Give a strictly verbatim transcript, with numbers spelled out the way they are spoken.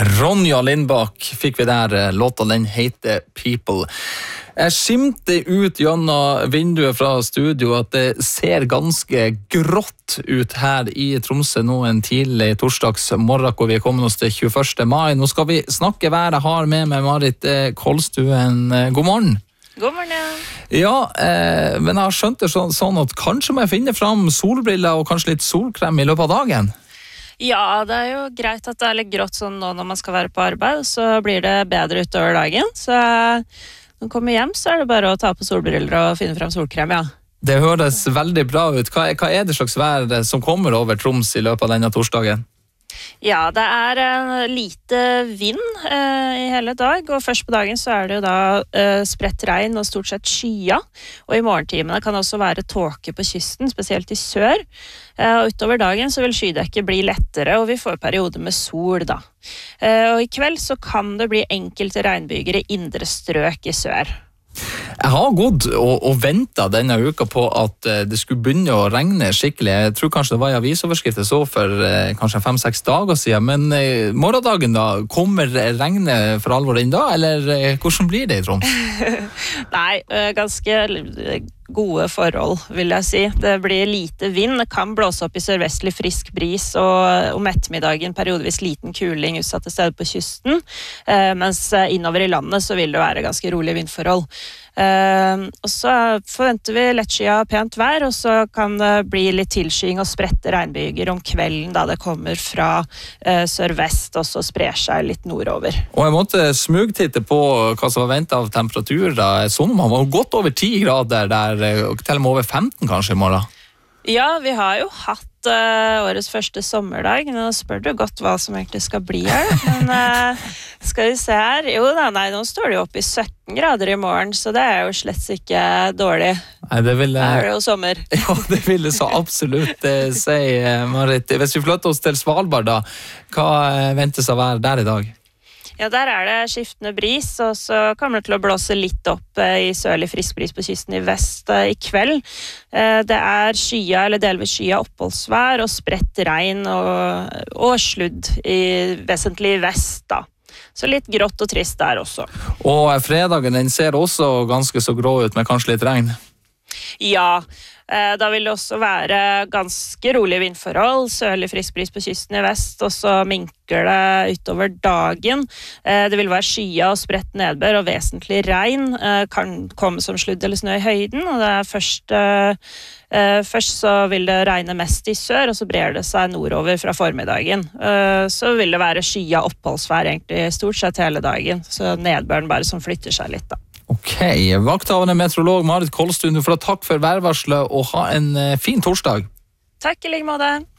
Ronja Lindbak fikk vi der, låta den heter People. Jeg skimte ut gjennom vinduet fra studio at det ser ganske grått ut her i Tromsø nå en tidlig torsdags morgen, hvor vi er kommet oss til tjueførste mai. Nå skal vi snakke vær. Jeg har med meg Marit Kolstuen. God morgen. God morgen, ja. Ja, eh, men jeg har skjønt det sånn, sånn at kanskje må jeg finne fram solbriller og kanskje litt solkrem i løpet av dagen? Ja, det er jo greit at det er litt grått sånn nå når man skal være på arbeid, så blir det bedre utover dagen. Så når man kommer hjem, så er det bare å ta på solbriller og finne frem solkrem, ja. Det høres veldig bra ut. Hva er, hva er det slags vær som kommer over Troms i løpet av denne torsdagen? Ja, det er uh, lite vind uh, i hele dag, og først på dagen så er det jo da uh, spredt regn og stort sett skya, og i morgentimene kan det også være tåke på kysten, spesielt i sør, uh, og utover dagen så vil skydekket bli lettere, og vi får perioder med sol da. Uh, og i kveld så kan det bli enkelte regnbyger i indre strøk i sør. Jeg har gått og, og ventet denne uka på at det skulle begynne å regne skikkelig. Jeg tror kanskje det var i avisoverskriftet så for eh, kanskje fem-seks dager siden, men eh, morgendagen da, kommer regnet for alvor inn da, eller eh, hvordan blir det i Troms? Nei, ganske gode forhold, vil jeg si. Det blir lite vind, det kan blåse opp i sørvestlig frisk bris, og om ettermiddagen periodevis liten kuling utsatte steder på kysten, eh, mens innover i landet så vil det være ganske rolig vindforhold. Uh, og så forventer vi lettskyet pent vær, og så kan det bli litt tilskying og spredte regnbyger om kvelden da det kommer fra uh, sørvest og så sprer seg litt nordover. Og jeg måtte smugtitte på hva som var ventet av temperatur da. Sånn man var godt over ti grader der, til og med over femten kanskje i morgen. Ja, vi har jo hatt uh, årets første sommerdag. Nå spør du godt hva som egentlig skal bli her. Men uh, skal vi se her. Jo da, nei, nå står det jo opp i sytten grader i morgen, så det er jo slett ikke dårlig. Nei, det vil... Da er det jo sommer. Ja, det vil jeg så absolutt uh, si, Marit. Hvis vi flytter oss til Svalbard da, hva ventes å være der i dag? Ja, der er det skiftende bris, og så kommer det til å blåse litt opp eh, i sørlig frisk bris på kysten i vest eh, i kveld. Eh, det er skya eller delvis skya oppholdsvær og spredt regn og, og sludd i vesentlig vest da. Så litt grått og trist der også. Og fredagen den ser også ganske så grå ut med kanskje litt regn? Ja, da vil det også være ganske rolig vindforhold, sørlig frisk bris på kysten i vest, og så minker det utover dagen. Det vil være skya og spredt nedbør, og vesentlig regn kan komme som sludd eller snø i høyden, og det er først, først så vil det regne mest i sør, og så brer det seg nordover fra formiddagen. Så vil det være skya oppholdsvær egentlig stort sett hele dagen, så nedbøren bare som flytter seg litt da. Ok, vakthavende meteorolog Marit Kolstuen, du får takk for værvarselet og ha en fin torsdag. Takk i like måte.